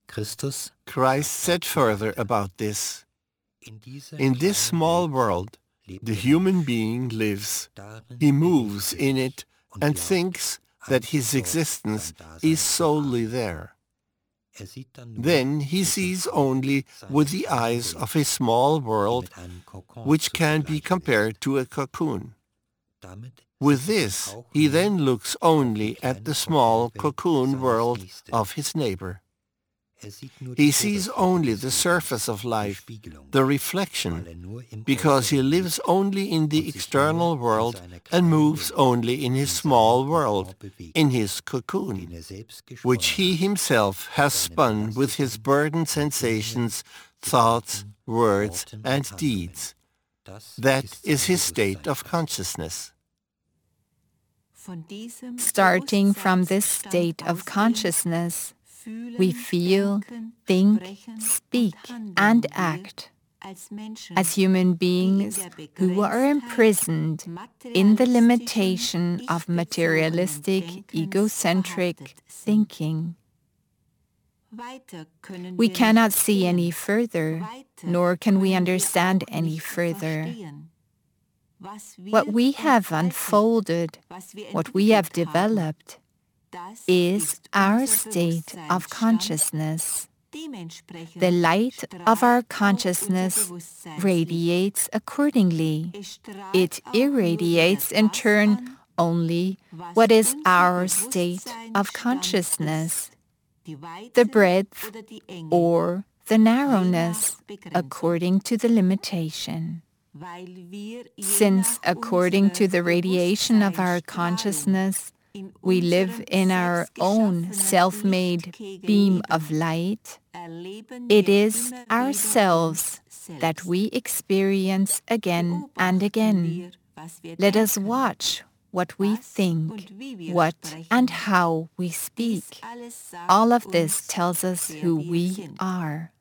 Christ said further about this, "In this small world, the human being lives. He moves in it and thinks that his existence is solely there. Then he sees only with the eyes of a small world, which can be compared to a cocoon. With this, he then looks only at the small cocoon world of his neighbor. He sees only the surface of life, the reflection, because he lives only in the external world and moves only in his small world, in his cocoon, which he himself has spun with his burdened sensations, thoughts, words, and deeds. That is his state of consciousness." Starting from this state of consciousness, we feel, think, speak, and act as human beings who are imprisoned in the limitation of materialistic, egocentric thinking. We cannot see any further, nor can we understand any further. What we have unfolded, what we have developed, is our state of consciousness. The light of our consciousness radiates accordingly. It irradiates in turn only what is our state of consciousness, the breadth or the narrowness, according to the limitation. Since, according to the radiation of our consciousness, we live in our own self-made beam of light, it is ourselves that we experience again and again. Let us watch what we think, what and how we speak. All of this tells us who we are.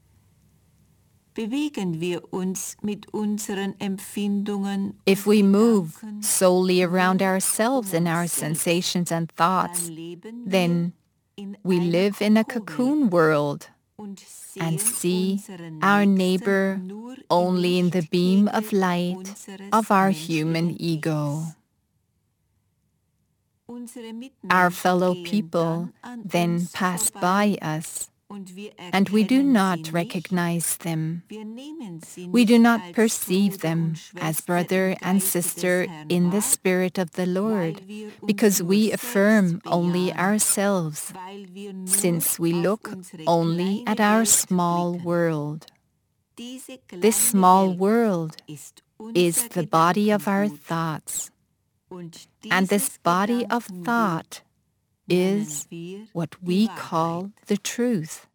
If we move solely around ourselves and our sensations and thoughts, then we live in a cocoon world and see our neighbor only in the beam of light of our human ego. Our fellow people then pass by us, and we do not recognize them. We do not perceive them as brother and sister in the Spirit of the Lord, because we affirm only ourselves, since we look only at our small world. This small world is the body of our thoughts, and this body of thought is what we call the truth.